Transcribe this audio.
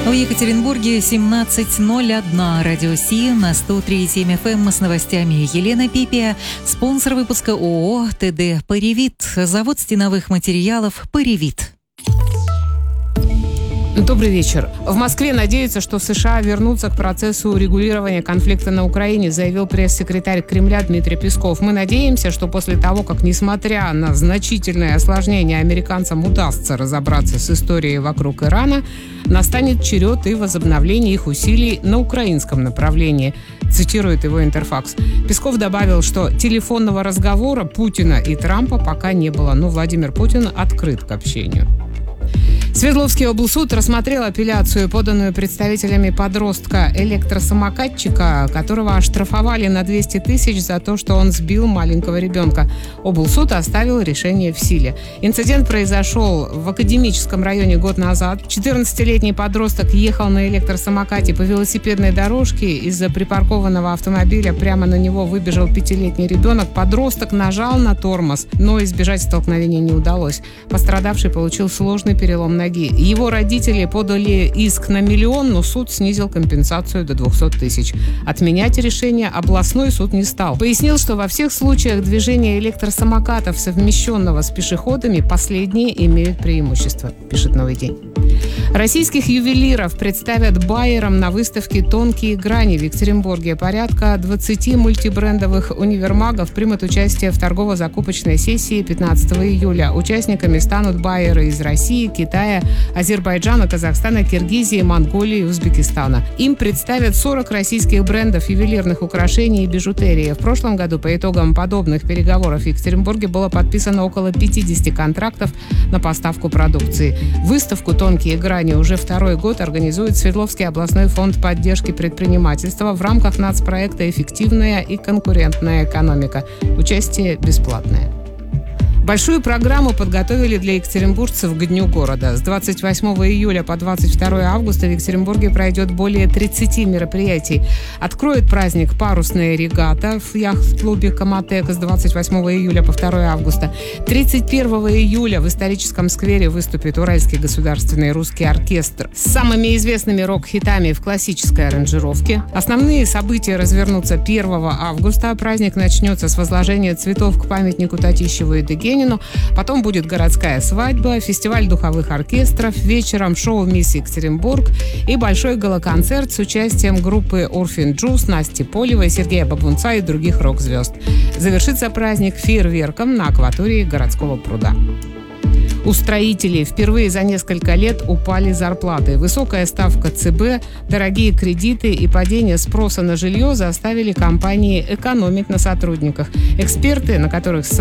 В Екатеринбурге 17:01. Радио Си на 103,7 FM с новостями Елена Пипия. Спонсор выпуска ООО «ТД Паривит». Завод стеновых материалов «Паривит». Добрый вечер. В Москве надеются, что США вернутся к процессу урегулирования конфликта на Украине, заявил пресс-секретарь Кремля Дмитрий Песков. Мы надеемся, что после того, как, несмотря на значительное осложнение, американцам удастся разобраться с историей вокруг Ирана, настанет черед и возобновление их усилий на украинском направлении, цитирует его Интерфакс. Песков добавил, что телефонного разговора Путина и Трампа пока не было, но Владимир Путин открыт к общению. Свердловский облсуд рассмотрел апелляцию, поданную представителями подростка-электросамокатчика, которого оштрафовали на 200 тысяч за то, что он сбил маленького ребенка. Облсуд оставил решение в силе. Инцидент произошел в Академическом районе год назад. 14-летний подросток ехал на электросамокате по велосипедной дорожке. Из-за припаркованного автомобиля прямо на него выбежал 5-летний ребенок. Подросток нажал на тормоз, но избежать столкновения не удалось. Пострадавший получил сложный перелом ноги. Его родители подали иск на 1 миллион, но суд снизил компенсацию до 200 тысяч. Отменять решение областной суд не стал. Пояснил, что во всех случаях движения электросамокатов, совмещенного с пешеходами, последние имеют преимущество, пишет «Новый день». Российских ювелиров представят байерам на выставке «Тонкие грани» в Екатеринбурге. Порядка 20 мультибрендовых универмагов примут участие в торгово-закупочной сессии 15 июля. Участниками станут байеры из России, Китая, Азербайджана, Казахстана, Киргизии, Монголии и Узбекистана. Им представят 40 российских брендов ювелирных украшений и бижутерии. В прошлом году по итогам подобных переговоров в Екатеринбурге было подписано около 50 контрактов на поставку продукции. Выставку «Тонкие грани» уже второй год организует Свердловский областной фонд поддержки предпринимательства в рамках нацпроекта «Эффективная и конкурентная экономика». Участие бесплатное. Большую программу подготовили для екатеринбуржцев к Дню города. С 28 июля по 22 августа в Екатеринбурге пройдет более 30 мероприятий. Откроет праздник парусная регата в яхт-клубе «Коматек» с 28 июля по 2 августа. 31 июля в историческом сквере выступит Уральский государственный русский оркестр с самыми известными рок-хитами в классической аранжировке. Основные события развернутся 1 августа. Праздник начнется с возложения цветов к памятнику Татищеву и Дегенину. Потом будет городская свадьба, фестиваль духовых оркестров, вечером шоу «Мисс Екатеринбург» и большой галоконцерт с участием группы «Урфин Джуз», Насти Полевой, Сергея Бабунца и других рок-звезд. Завершится праздник фейерверком на акватории городского пруда. У строителей впервые за несколько лет упали зарплаты. Высокая ставка ЦБ, дорогие кредиты и падение спроса на жилье заставили компании экономить на сотрудниках. Эксперты, на которых